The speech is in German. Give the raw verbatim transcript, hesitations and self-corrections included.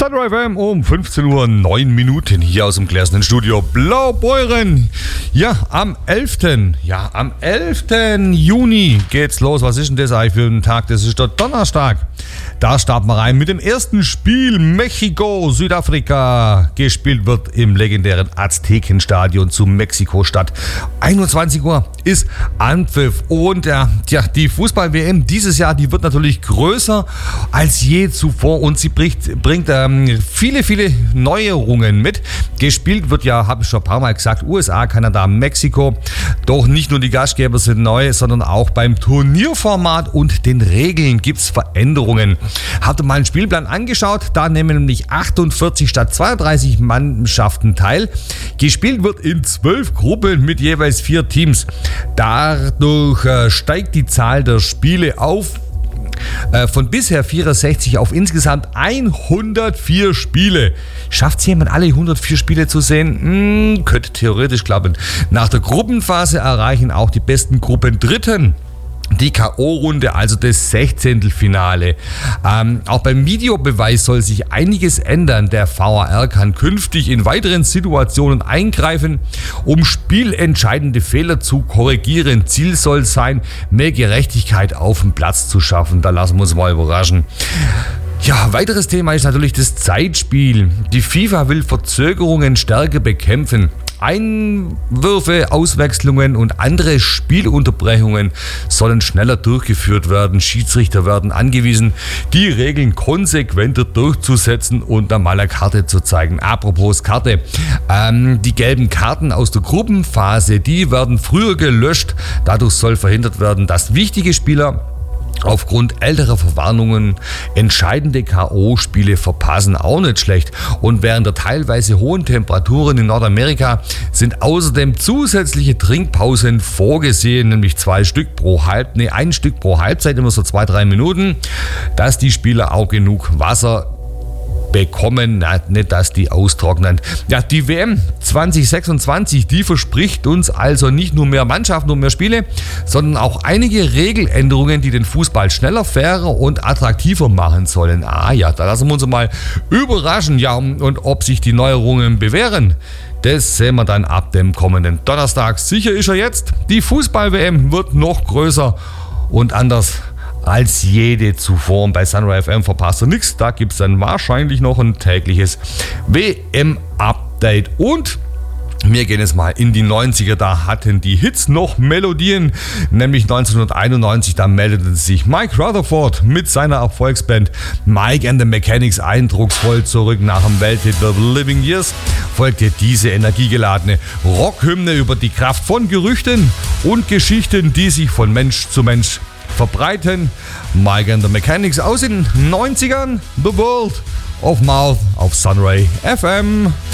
Sunrise F M um fünfzehn Uhr neun Minuten hier aus dem gläsernen Studio Blaubeuren. Ja, am elften Ja, am elften Juni geht's los. Was ist denn das eigentlich für ein Tag? Das ist der Donnerstag. Da starten wir rein mit dem ersten Spiel Mexiko-Südafrika. Gespielt wird im legendären Aztekenstadion zu Mexiko-Stadt. einundzwanzig Uhr ist Anpfiff. Und äh, tja, die Fußball-W M dieses Jahr, die wird natürlich größer als je zuvor. Und sie bringt, bringt ähm, viele, viele Neuerungen mit. Gespielt wird ja, habe ich schon ein paar Mal gesagt, U S A, Kanada, Mexiko. Doch nicht nur die Gastgeber sind neu, sondern auch beim Turnierformat und den Regeln gibt es Veränderungen. Habt ihr mal einen Spielplan angeschaut? Da nehmen nämlich achtundvierzig statt zweiunddreißig Mannschaften teil. Gespielt wird in zwölf Gruppen mit jeweils vier Teams. Dadurch äh, steigt die Zahl der Spiele auf äh, von bisher vierundsechzig auf insgesamt hundertvier Spiele. Schafft es jemand, alle hundertvier Spiele zu sehen? Hm, könnte theoretisch klappen. Nach der Gruppenphase erreichen auch die besten Gruppendritten die K O-Runde, also das Sechzehntelfinale. Ähm, auch beim Videobeweis soll sich einiges ändern. Der V A R kann künftig in weiteren Situationen eingreifen, um spielentscheidende Fehler zu korrigieren. Ziel soll sein, mehr Gerechtigkeit auf dem Platz zu schaffen. Da lassen wir uns mal überraschen. Ja, weiteres Thema ist natürlich das Zeitspiel. Die FIFA will Verzögerungen stärker bekämpfen. Einwürfe, Auswechslungen und andere Spielunterbrechungen sollen schneller durchgeführt werden. Schiedsrichter werden angewiesen, die Regeln konsequenter durchzusetzen und dann mal eine Karte zu zeigen. Apropos Karte, ähm, die gelben Karten aus der Gruppenphase, die werden früher gelöscht. Dadurch soll verhindert werden, dass wichtige Spieler aufgrund älterer Verwarnungen entscheidende K O-Spiele verpassen. Auch nicht schlecht. Und während der teilweise hohen Temperaturen in Nordamerika sind außerdem zusätzliche Trinkpausen vorgesehen, nämlich zwei Stück pro Halb, nee, ein Stück pro Halbzeit, immer so zwei, drei Minuten, dass die Spieler auch genug Wasser bekommen, na, nicht dass die austrocknen. Ja, die W M zwanzig sechsundzwanzig, die verspricht uns also nicht nur mehr Mannschaften und mehr Spiele, sondern auch einige Regeländerungen, die den Fußball schneller, fairer und attraktiver machen sollen. Ah ja, da lassen wir uns mal überraschen. Ja, und ob sich die Neuerungen bewähren, das sehen wir dann ab dem kommenden Donnerstag. Sicher ist er jetzt, die Fußball-W M wird noch größer und anders als jede zuvor. Und bei Sunrise F M verpasst ihr nichts. Da gibt es dann wahrscheinlich noch ein tägliches W M-Update. Und wir gehen jetzt mal in die neunziger. Da hatten die Hits noch Melodien. Nämlich neunzehnhunderteinundneunzig, da meldete sich Mike Rutherford mit seiner Erfolgsband Mike and the Mechanics eindrucksvoll zurück. Nach dem Welthit The Living Years folgte diese energiegeladene Rockhymne über die Kraft von Gerüchten und Geschichten, die sich von Mensch zu Mensch verbreiten. Mike and the Mechanics aus den neunzigern. The World of Mouth auf Sunray F M.